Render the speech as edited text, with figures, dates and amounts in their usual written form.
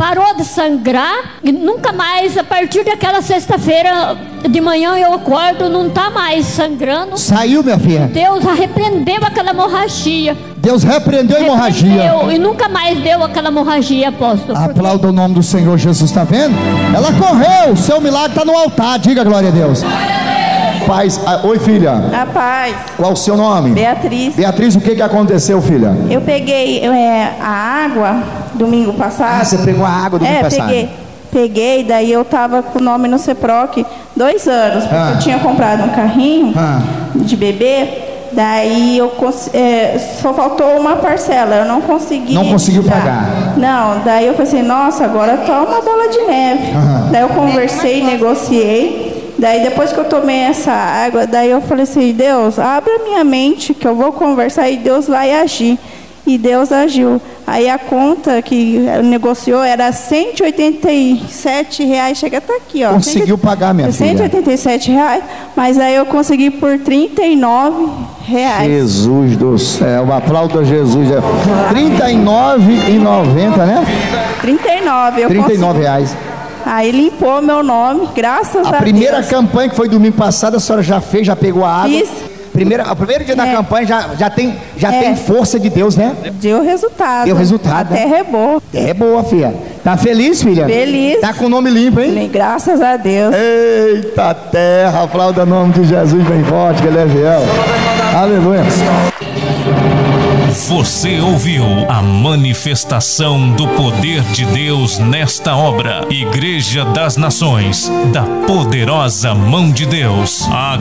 parou de sangrar e nunca mais, a partir daquela sexta-feira de manhã eu acordo, não está mais sangrando. Saiu, minha filha. Deus repreendeu aquela hemorragia. Deus repreendeu a hemorragia. E nunca mais deu aquela hemorragia, apóstolo. Aplauda o nome do Senhor Jesus, está vendo? Ela correu, o seu milagre está no altar, diga glória a Deus. Paz, oi filha. A paz. Qual o seu nome? Beatriz. Beatriz, o que aconteceu, filha? Eu peguei a água domingo passado. Ah, você pegou a água domingo passado? Peguei, daí eu tava com o nome no CEPROC 2 anos, porque eu tinha comprado um carrinho de bebê, daí eu só faltou uma parcela, eu não consegui. Não conseguiu pagar? Não, daí eu falei assim, nossa, agora tá uma bola de neve. Daí eu conversei, negociei. Daí depois que eu tomei essa água, daí eu falei assim, Deus, abre a minha mente que eu vou conversar e Deus vai agir. E Deus agiu. Aí a conta que negociou era R$187, chega até aqui, ó. Conseguiu pagar, minha filha? R$187, mas aí eu consegui por R$39. Jesus do céu, aplauda a Jesus. R$39,90, né? R$39,00. Aí limpou meu nome, graças a Deus. A primeira campanha que foi domingo passado, a senhora já fez, já pegou a água? Isso. O primeiro dia da campanha já tem força de Deus, né? Deu resultado. Deu resultado. A terra é boa. Terra é boa, filha. Tá feliz, filha? Feliz. Tá com o nome limpo, hein? Graças a Deus. Eita terra, aplauda o nome de Jesus bem forte, que ele é fiel. Aleluia. Você ouviu a manifestação do poder de Deus nesta obra. Igreja das Nações, da poderosa mão de Deus.